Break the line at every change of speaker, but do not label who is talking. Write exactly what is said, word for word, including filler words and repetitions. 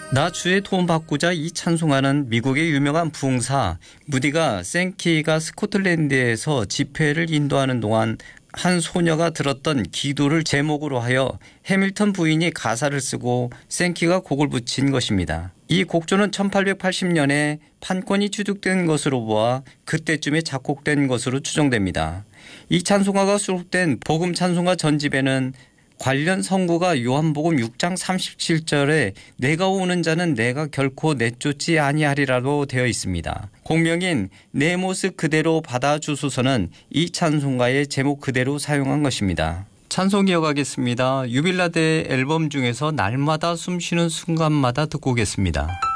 나 주의 도움 받고자 이 찬송하는 미국의 유명한 부흥사 무디가 생키가 스코틀랜드에서 집회를 인도하는 동안 한 소녀가 들었던 기도를 제목으로 하여 해밀턴 부인이 가사를 쓰고 생키가 곡을 붙인 것입니다. 이 곡조는 천팔백팔십 년에 판권이 취득된 것으로 보아 그때쯤에 작곡된 것으로 추정됩니다. 이 찬송가가 수록된 복음 찬송가 전집에는 관련 성구가 요한복음 육 장 삼십칠 절에 내가 오는 자는 내가 결코 내쫓지 아니하리라고 되어 있습니다. 곡명인 내 모습 그대로 받아주소서는 이 찬송가의 제목 그대로 사용한 것입니다. 찬송 이어가겠습니다. 유빌라데 앨범 중에서 날마다 숨쉬는 순간마다 듣고 오겠습니다.